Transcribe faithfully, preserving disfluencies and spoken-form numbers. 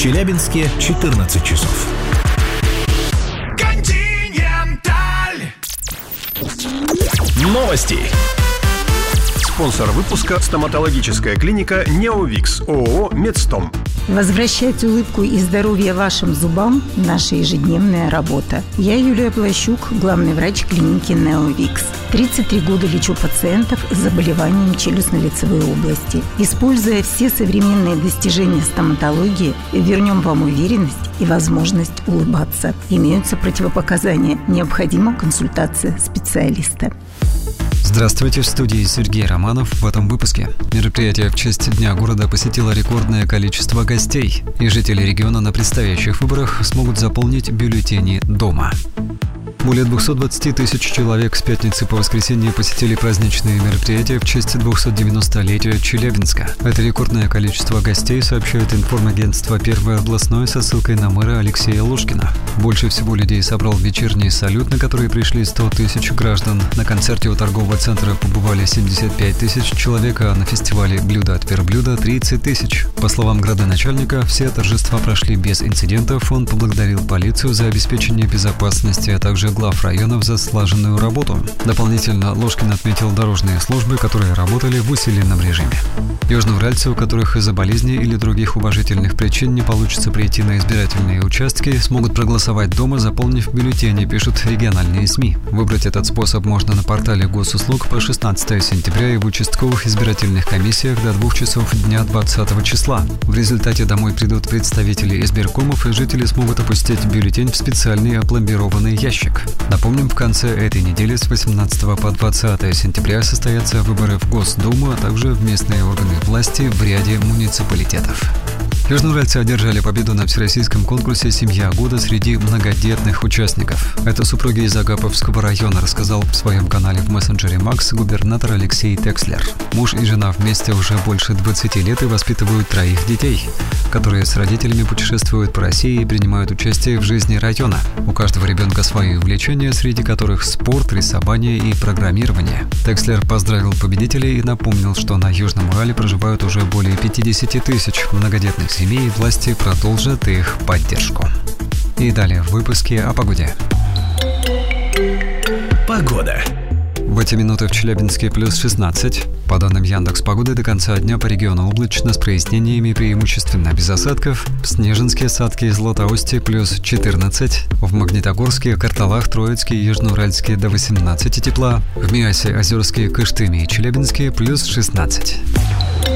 Челябинске четырнадцать часов. Континенталь. Новости. Спонсор выпуска — стоматологическая клиника «Неовикс» ООО «Медстом». Возвращать улыбку и здоровье вашим зубам – наша ежедневная работа. Я Юлия Плащук, главный врач клиники «Неовикс». тридцать три года лечу пациентов с заболеваниями челюстно-лицевой области. Используя все современные достижения стоматологии, вернем вам уверенность и возможность улыбаться. Имеются противопоказания. Необходима консультация специалиста. Здравствуйте, в студии Сергей Романов. В этом выпуске. Мероприятие в честь Дня города посетило рекордное количество гостей, и жители региона на предстоящих выборах смогут заполнить бюллетени дома. Более двухсот двадцати тысяч человек с пятницы по воскресенье посетили праздничные мероприятия в честь двухсотдевяностолетия Челябинска. Это рекордное количество гостей, сообщает информагентство «Первое областное» со ссылкой на мэра Алексея Лушкина. Больше всего людей собрал вечерний салют, на который пришли сто тысяч граждан. На концерте у торгового центра побывали семьдесят пять тысяч человек, а на фестивале «Блюдо от верблюда» тридцать тысяч. По словам градоначальника, все торжества прошли без инцидентов. Он поблагодарил полицию за обеспечение безопасности, а также глав районов за слаженную работу. Дополнительно Лушкин отметил дорожные службы, которые работали в усиленном режиме. Южноуральцы, у которых из-за болезни или других уважительных причин не получится прийти на избирательные участки, смогут проголосовать дома, заполнив бюллетени, пишут региональные СМИ. Выбрать этот способ можно на портале госуслуг по шестнадцатого сентября и в участковых избирательных комиссиях до двух часов дня двадцатого числа. В результате домой придут представители избиркомов, и жители смогут опустить бюллетень в специальный опломбированный ящик. Напомним, в конце этой недели с восемнадцатого по двадцатое сентября состоятся выборы в Госдуму, а также в местные органы власти в ряде муниципалитетов. Южноуральцы одержали победу на всероссийском конкурсе «Семья года» среди многодетных участников. Это супруги из Агаповского района, рассказал в своем канале в мессенджере Макс губернатор Алексей Текслер. Муж и жена вместе уже больше двадцати лет и воспитывают троих детей, которые с родителями путешествуют по России и принимают участие в жизни района. У каждого ребенка свои увлечения, среди которых спорт, рисование и программирование. Текслер поздравил победителей и напомнил, что на Южном Урале проживают уже более пятидесяти тысяч многодетных семей, и власти продолжат их поддержку. И далее в выпуске о погоде. Погода. В эти минуты в Челябинске плюс шестнадцать. По данным Яндекс.Погоды, до конца дня по региону облачно с прояснениями, преимущественно без осадков. В Снежинске, Садке и Златоусте плюс четырнадцать. В Магнитогорске, Карталах, Троицке и Южноуральске до восемнадцати тепла. В Миасе, Озерске, Кыштыме и Челябинске плюс шестнадцать.